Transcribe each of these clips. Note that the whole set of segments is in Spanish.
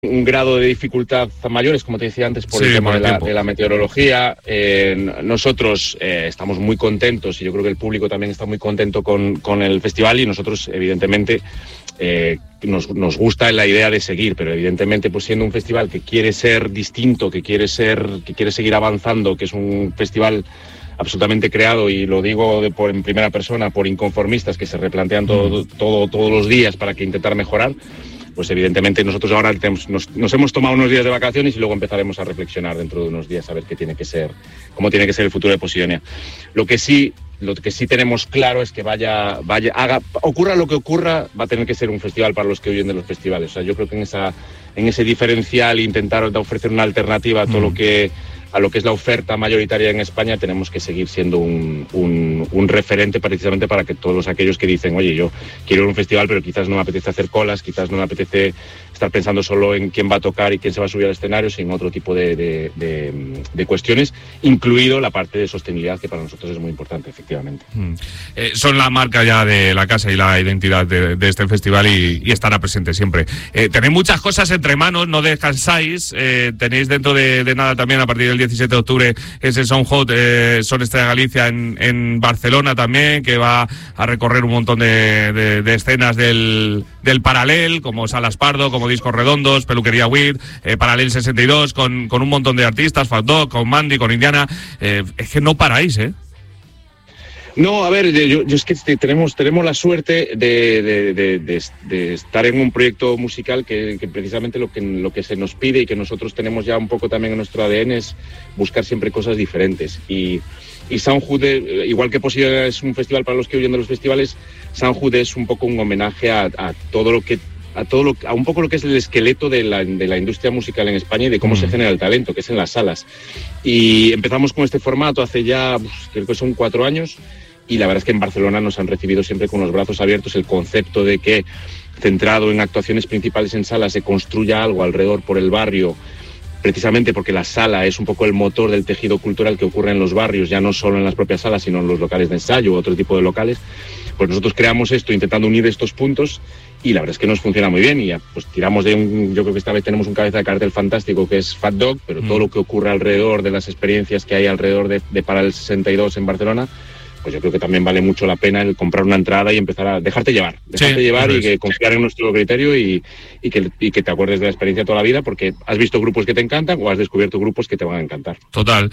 un grado de dificultad mayores, como te decía antes, por el tema de la meteorología. Nosotros estamos muy contentos y yo creo que el público también está muy contento con el festival, y nosotros, evidentemente, nos gusta la idea de seguir, pero evidentemente, pues siendo un festival que quiere ser distinto, que quiere seguir avanzando, que es un festival absolutamente creado, y lo digo en primera persona, por inconformistas que se replantean todos los días para que intentar mejorar. Pues evidentemente nosotros ahora nos hemos tomado unos días de vacaciones y luego empezaremos a reflexionar dentro de unos días a ver cómo tiene que ser el futuro de Posidonia. Lo que sí tenemos claro es que ocurra lo que ocurra, va a tener que ser un festival para los que huyen de los festivales. O sea, yo creo que en ese diferencial, intentar ofrecer una alternativa a todo a lo que es la oferta mayoritaria en España, tenemos que seguir siendo un referente precisamente para que todos aquellos que dicen, oye, yo quiero ir a un festival, pero quizás no me apetece hacer colas, quizás no me apetece estar pensando solo en quién va a tocar y quién se va a subir al escenario, sino otro tipo de cuestiones, incluido la parte de sostenibilidad, que para nosotros es muy importante, efectivamente. Son la marca ya de la casa y la identidad de este festival, y estará presente siempre. Tenéis muchas cosas entre manos, no descansáis. Tenéis dentro de nada también, a partir del 17 de octubre, ese Soundhout, Son Estrella Galicia en Barcelona también, que va a recorrer un montón de escenas del Paralel, como Salas Pardo, como Discos Redondos, Peluquería Weed, Paralel 62, con un montón de artistas, Fat Dog, con Mandy, con Indiana. Es que no paráis, ¿eh? No, a ver, yo es que tenemos la suerte de estar en un proyecto musical que precisamente lo que se nos pide y que nosotros tenemos ya un poco también en nuestro ADN es buscar siempre cosas diferentes. Y Soundhout, igual que Posidonia es un festival para los que huyen de los festivales, Soundhout es un poco un homenaje a un poco lo que es el esqueleto de la industria musical en España y de cómo se genera el talento, que es en las salas. Y empezamos con este formato hace ya, creo que son 4 años, y la verdad es que en Barcelona nos han recibido siempre con los brazos abiertos. El concepto de que, centrado en actuaciones principales en salas, se construya algo alrededor por el barrio, precisamente porque la sala es un poco el motor del tejido cultural que ocurre en los barrios, ya no solo en las propias salas, sino en los locales de ensayo u otro tipo de locales. Pues nosotros creamos esto intentando unir estos puntos, y la verdad es que nos funciona muy bien, y ya pues tiramos yo creo que esta vez tenemos un cabeza de cartel fantástico que es Fat Dog, pero todo lo que ocurre alrededor de las experiencias que hay alrededor de Paralel 62 en Barcelona, pues yo creo que también vale mucho la pena el comprar una entrada y empezar a dejarte llevar y que confiar en nuestro criterio y que te acuerdes de la experiencia toda la vida, porque has visto grupos que te encantan o has descubierto grupos que te van a encantar. Total.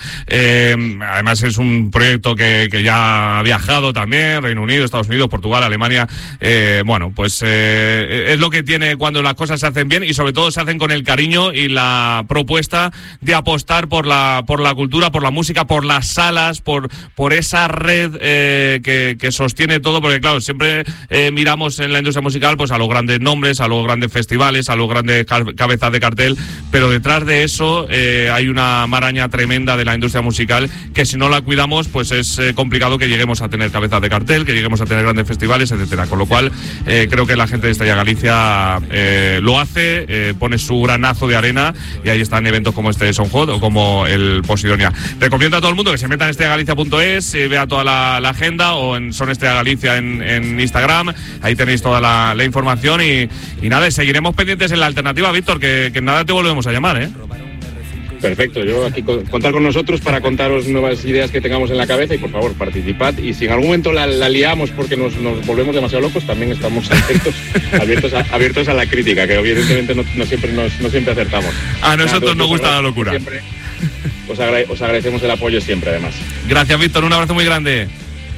Además es un proyecto que ya ha viajado también, Reino Unido, Estados Unidos, Portugal, Alemania. Bueno, pues es lo que tiene cuando las cosas se hacen bien, y sobre todo se hacen con el cariño y la propuesta de apostar por la cultura, por la música, por las salas, por esa red que sostiene todo, porque claro, siempre miramos en la industria musical pues a los grandes nombres, a los grandes festivales, a los grandes cabezas de cartel, pero detrás de eso hay una maraña tremenda de la industria musical que, si no la cuidamos, pues es complicado que lleguemos a tener cabezas de cartel, que lleguemos a tener grandes festivales, etcétera. Con lo cual creo que la gente de Estrella Galicia lo hace, pone su granazo de arena, y ahí están eventos como este de Soundhout o como el Posidonia. Recomiendo a todo el mundo que se meta en estellagalicia.es, vea toda la agenda, o en Son Estrella Galicia en Instagram. Ahí tenéis toda la información, y nada, seguiremos pendientes en la alternativa, Víctor, que en nada te volvemos a llamar, ¿eh? Perfecto, yo aquí contar con nosotros para contaros nuevas ideas que tengamos en la cabeza, y por favor participad, y si en algún momento la liamos porque nos volvemos demasiado locos, también estamos abiertos a la crítica, que evidentemente no siempre acertamos. A nosotros nos gusta la locura. Siempre, os agradecemos el apoyo siempre, además. Gracias, Víctor, un abrazo muy grande.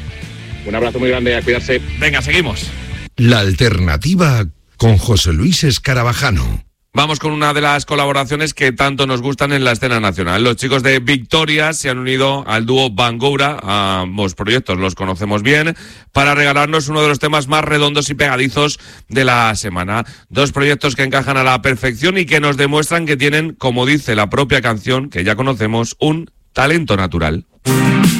Un abrazo muy grande, a cuidarse. Venga, seguimos. La alternativa con José Luis Escarabajano. Vamos con una de las colaboraciones que tanto nos gustan en la escena nacional. Los chicos de Victoria se han unido al dúo Bangoura, a ambos proyectos los conocemos bien, para regalarnos uno de los temas más redondos y pegadizos de la semana. 2 proyectos que encajan a la perfección y que nos demuestran que tienen, como dice la propia canción que ya conocemos, un talento natural.